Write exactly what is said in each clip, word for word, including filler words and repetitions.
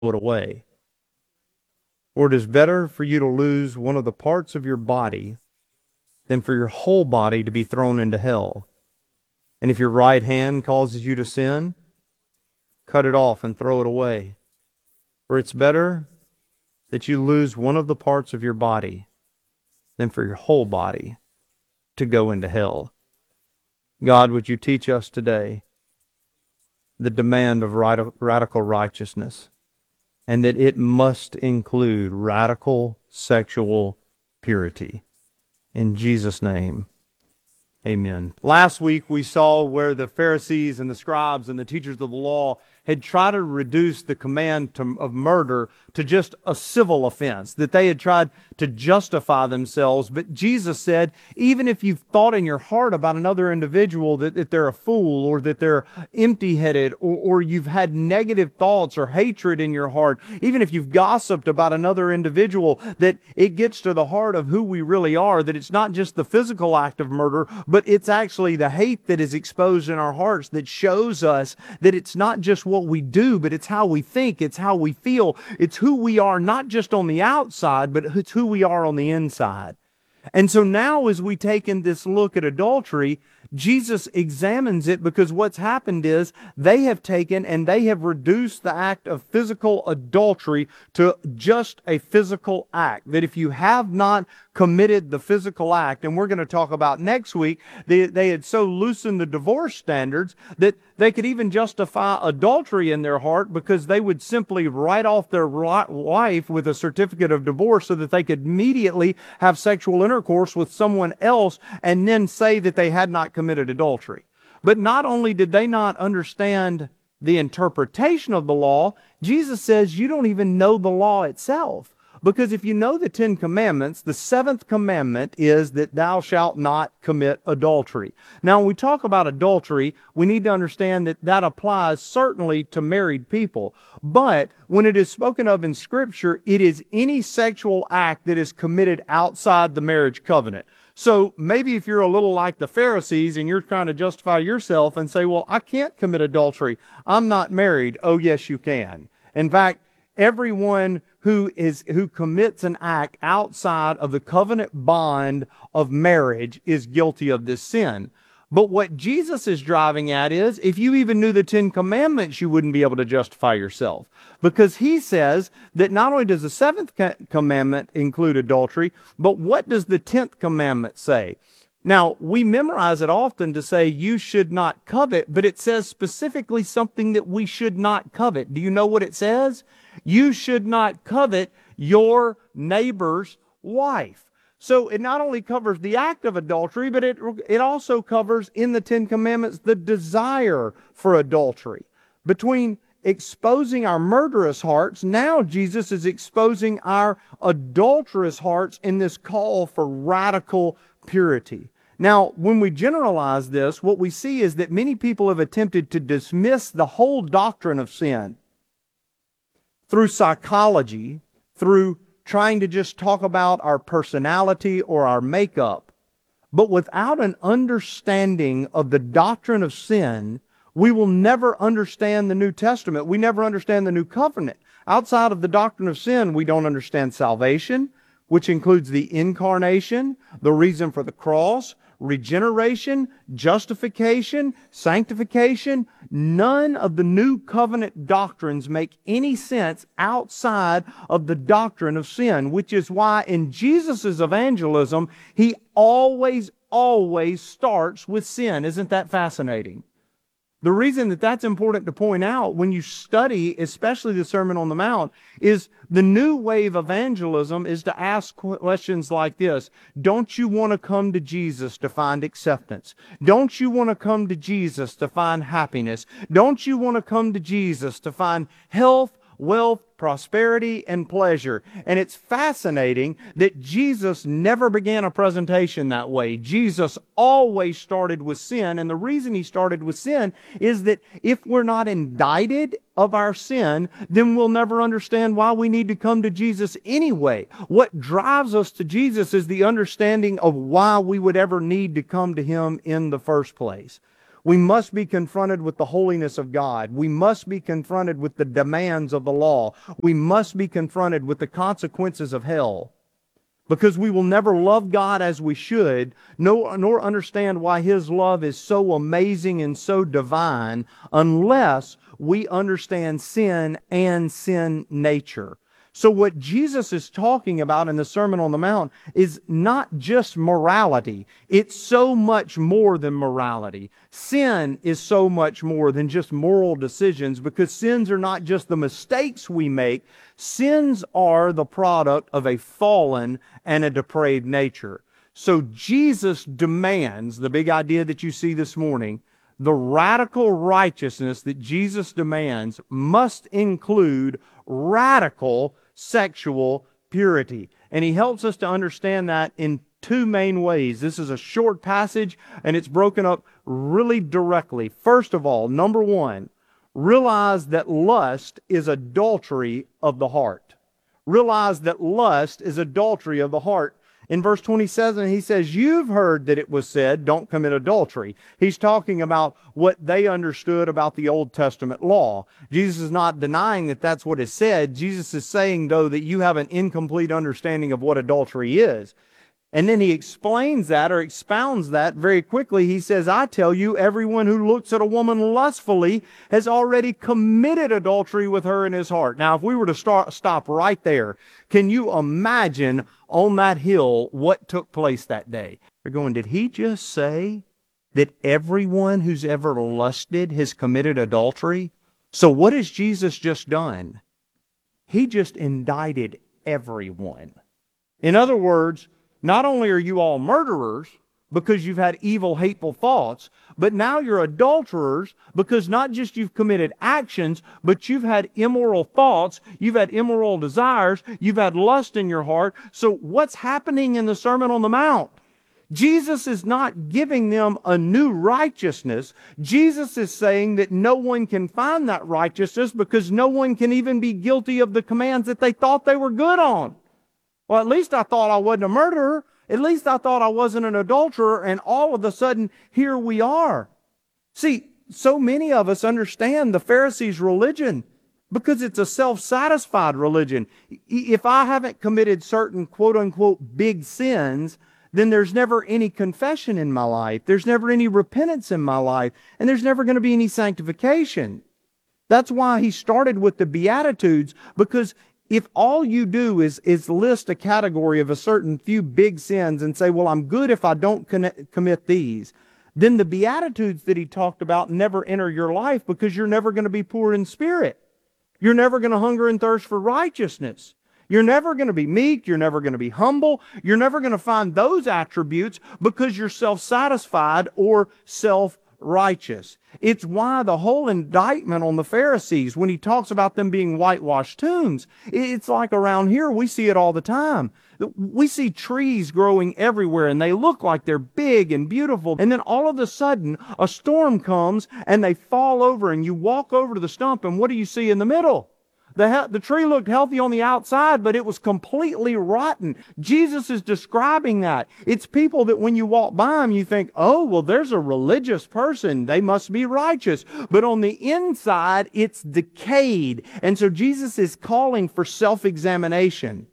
it away. Or it is better for you to lose one of the parts of your body than for your whole body to be thrown into hell. And if your right hand causes you to sin, cut it off and throw it away. For it's better that you lose one of the parts of your body than for your whole body to go into hell. God, would you teach us today the demand of radical righteousness, and that it must include radical sexual purity. In Jesus' name, amen. Last week we saw where the Pharisees and the scribes and the teachers of the law had tried to reduce the command to, of murder to just a civil offense, that they had tried to justify themselves. But Jesus said, even if you've thought in your heart about another individual that, that they're a fool or that they're empty-headed, or, or you've had negative thoughts or hatred in your heart, even if you've gossiped about another individual, that it gets to the heart of who we really are, that it's not just the physical act of murder, but it's actually the hate that is exposed in our hearts that shows us that it's not just what we do, but it's how we think, it's how we feel, it's who we are, not just on the outside, but it's who we are on the inside. And so now as we take in this look at adultery, Jesus examines it, because what's happened is they have taken and they have reduced the act of physical adultery to just a physical act. That if you have not committed the physical act, and we're going to talk about next week, they, they had so loosened the divorce standards that they could even justify adultery in their heart, because they would simply write off their wife with a certificate of divorce so that they could immediately have sexual intercourse with someone else and then say that they had not committed adultery. But not only did they not understand the interpretation of the law, Jesus says you don't even know the law itself. Because if you know the Ten Commandments, the seventh commandment is that thou shalt not commit adultery. Now, when we talk about adultery, we need to understand that that applies certainly to married people. But when it is spoken of in Scripture, it is any sexual act that is committed outside the marriage covenant. So maybe if you're a little like the Pharisees and you're trying to justify yourself and say, well, I can't commit adultery, I'm not married. Oh, yes, you can. In fact, everyone who is who commits an act outside of the covenant bond of marriage is guilty of this sin. But what Jesus is driving at is, if you even knew the Ten Commandments, you wouldn't be able to justify yourself. Because he says that not only does the seventh commandment include adultery, but what does the tenth commandment say? Now, we memorize it often to say you should not covet, but it says specifically something that we should not covet. Do you know what it says? You should not covet your neighbor's wife. So it not only covers the act of adultery, but it, it also covers in the Ten Commandments the desire for adultery. Between exposing our murderous hearts, now Jesus is exposing our adulterous hearts in this call for radical purity. Now, when we generalize this, what we see is that many people have attempted to dismiss the whole doctrine of sin through psychology, through trying to just talk about our personality or our makeup. But without an understanding of the doctrine of sin, we will never understand the New Testament. We never understand the New Covenant. Outside of the doctrine of sin, we don't understand salvation, which includes the incarnation, the reason for the cross, regeneration, justification, sanctification. None of the new covenant doctrines make any sense outside of the doctrine of sin, which is why in Jesus' evangelism, he always, always starts with sin. Isn't that fascinating? The reason that that's important to point out when you study, especially the Sermon on the Mount, is the new wave evangelism is to ask questions like this. Don't you want to come to Jesus to find acceptance? Don't you want to come to Jesus to find happiness? Don't you want to come to Jesus to find health, wealth, prosperity, and pleasure? And it's fascinating that Jesus never began a presentation that way. Jesus always started with sin, and the reason he started with sin is that if we're not indicted of our sin, then we'll never understand why we need to come to Jesus anyway. What drives us to Jesus is the understanding of why we would ever need to come to Him in the first place. We must be confronted with the holiness of God. We must be confronted with the demands of the law. We must be confronted with the consequences of hell. Because we will never love God as we should, nor, nor understand why His love is so amazing and so divine, unless we understand sin and sin nature. So what Jesus is talking about in the Sermon on the Mount is not just morality. It's so much more than morality. Sin is so much more than just moral decisions, because sins are not just the mistakes we make. Sins are the product of a fallen and a depraved nature. So Jesus demands, the big idea that you see this morning, the radical righteousness that Jesus demands must include radical sexual purity. And he helps us to understand that in two main ways. This is a short passage, and it's broken up really directly. First of all, number one, realize that lust is adultery of the heart. Realize that lust is adultery of the heart. In verse twenty-seven, he says, you've heard that it was said, don't commit adultery. He's talking about what they understood about the Old Testament law. Jesus is not denying that that's what is said. Jesus is saying, though, that you have an incomplete understanding of what adultery is. And then he explains that, or expounds that very quickly. He says, I tell you, everyone who looks at a woman lustfully has already committed adultery with her in his heart. Now, if we were to start, stop right there, can you imagine on that hill what took place that day? They're going, did he just say that everyone who's ever lusted has committed adultery? So what has Jesus just done? He just indicted everyone. In other words, not only are you all murderers because you've had evil, hateful thoughts, but now you're adulterers because not just you've committed actions, but you've had immoral thoughts, you've had immoral desires, you've had lust in your heart. So what's happening in the Sermon on the Mount? Jesus is not giving them a new righteousness. Jesus is saying that no one can find that righteousness because no one can even be guilty of the commands that they thought they were good on. Well, at least I thought I wasn't a murderer. At least I thought I wasn't an adulterer. And all of a sudden, here we are. See, so many of us understand the Pharisees' religion because it's a self-satisfied religion. If I haven't committed certain quote-unquote big sins, then there's never any confession in my life. There's never any repentance in my life. And there's never going to be any sanctification. That's why he started with the Beatitudes, because if all you do is, is list a category of a certain few big sins and say, well, I'm good if I don't commit these, then the Beatitudes that he talked about never enter your life, because you're never going to be poor in spirit. You're never going to hunger and thirst for righteousness. You're never going to be meek. You're never going to be humble. You're never going to find those attributes because you're self-satisfied or self-righteous. It's why the whole indictment on the Pharisees, when he talks about them being whitewashed tombs, it's like around here we see it all the time. We see trees growing everywhere and they look like they're big and beautiful. And then all of a sudden a storm comes and they fall over, and you walk over to the stump, and what do you see in the middle? The, the tree looked healthy on the outside, but it was completely rotten. Jesus is describing that. It's people that when you walk by them, you think, oh, well, there's a religious person. They must be righteous. But on the inside, it's decayed. And so Jesus is calling for self-examination.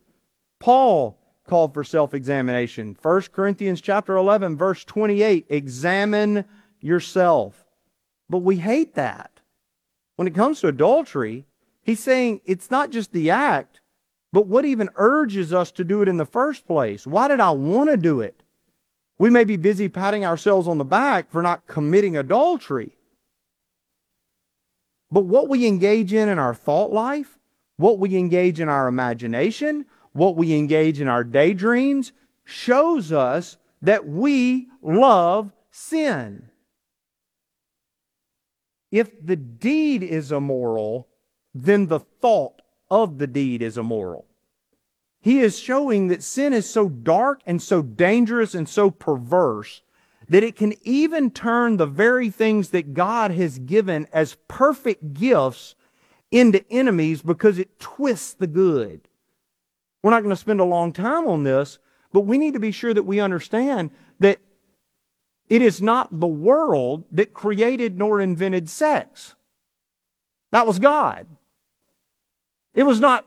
Paul called for self-examination. First Corinthians chapter eleven, verse twenty-eight, examine yourself. But we hate that. When it comes to adultery, he's saying it's not just the act, but what even urges us to do it in the first place. Why did I want to do it? We may be busy patting ourselves on the back for not committing adultery. But what we engage in in our thought life, what we engage in our imagination, what we engage in our daydreams, shows us that we love sin. If the deed is immoral, then the thought of the deed is immoral. He is showing that sin is so dark and so dangerous and so perverse that it can even turn the very things that God has given as perfect gifts into enemies because it twists the good. We're not going to spend a long time on this, but we need to be sure that we understand that It is not the world that created nor invented sex. That was God. It was not